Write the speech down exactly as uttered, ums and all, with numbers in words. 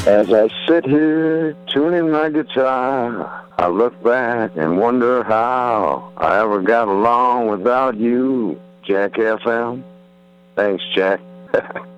As I sit here tuning my guitar, I look back and wonder how I ever got along without you, Jack F M. Thanks, Jack.